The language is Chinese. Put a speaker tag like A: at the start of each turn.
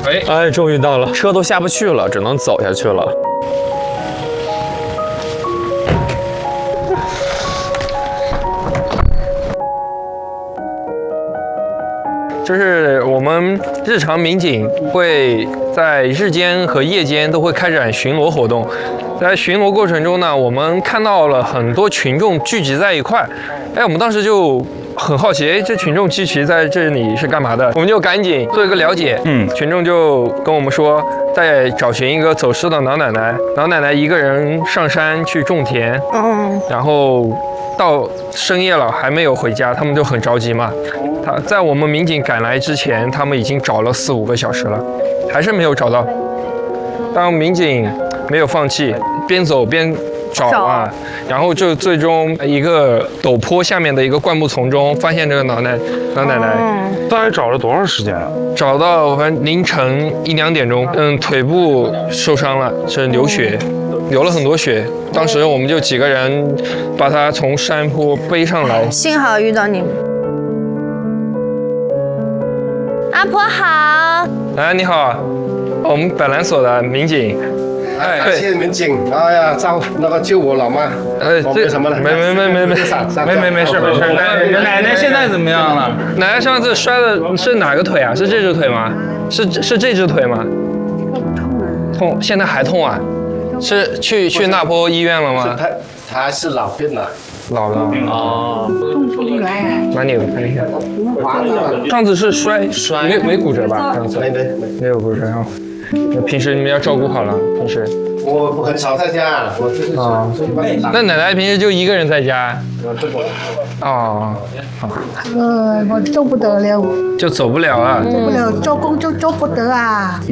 A: 哎，终于到了，车都下不去了，只能走下去了。就是我们日常民警会在日间和夜间都会开展巡逻活动，在巡逻过程中呢，我们看到了很多群众聚集在一块，哎，我们当时就很好奇，哎，这群众聚集在这里是干嘛的？我们就赶紧做一个了解。群众就跟我们说，在找寻一个走失的老奶奶，老奶奶一个人上山去种田，然后到深夜了还没有回家，他们就很着急嘛。在我们民警赶来之前，他们已经找了4、5个小时了，还是没有找到。但民警没有放弃，边走边找啊，然后就最终一个陡坡下面的一个灌木丛中发现这个老奶奶。
B: 大概找了多长时间啊？
A: 找到反正凌晨1、2点钟，腿部受伤了，是流血。流了很多血，当时我们就几个人把她从山坡背上来。
C: 幸好遇到你们。阿婆好。
A: 哎，你好，我们板蓝所的民警。
D: 哎，谢谢民警。哎呀，救我老妈。这什么了？没
B: 事。奶奶现在怎么样了？
A: 奶奶上次摔的是哪个腿啊？是这只腿吗？是这只腿吗？痛，现在还痛啊？是去那坡医院了吗？
D: 他是老病了。
A: 老了哦，哪里有看一下？上次是摔没骨折吧？上次没有骨折啊。平时你们要照顾好了，平时。
D: 我很少在家，我就是
A: 那奶奶平时就一个人在家？哦，好。
E: 我走不得了。
A: 就走不了了。
E: 走不了，做工就做不得啊。